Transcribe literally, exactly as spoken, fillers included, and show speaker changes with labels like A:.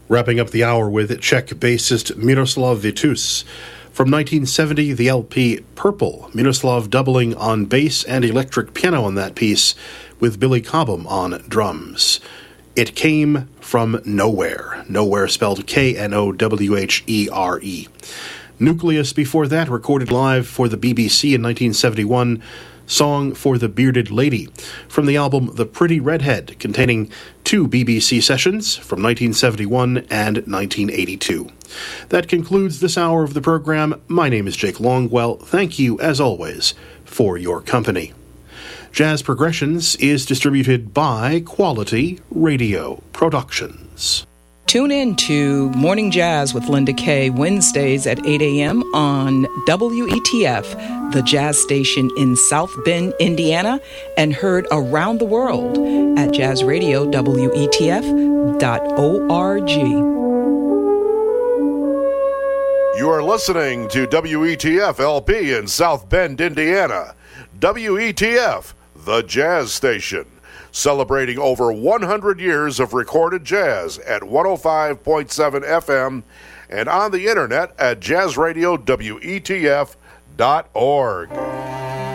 A: Wrapping up the hour with Czech bassist Miroslav Vitus. From nineteen seventy, the L P Purple, Miroslav doubling on bass and electric piano on that piece, with Billy Cobham on drums. It Came From Nowhere. Nowhere spelled K N O W H E R E. Nucleus before that, recorded live for the B B C in nineteen seventy-one, Song for the Bearded Lady, from the album The Pretty Redhead, containing two B B C sessions from nineteen seventy-one and nineteen eighty-two. That concludes this hour of the program. My name is Jake Longwell. Thank you, as always, for your company. Jazz Progressions is distributed by Quality Radio Productions.
B: Tune in to Morning Jazz with Linda Kay, Wednesdays at eight a.m. on W E T F, the jazz station in South Bend, Indiana, and heard around the world at jazz radio W E T F dot org.
C: You are listening to W E T F L P in South Bend, Indiana. W E T F, the jazz station, celebrating over one hundred years of recorded jazz at one oh five point seven F M and on the internet at jazz radio W E T F dot org.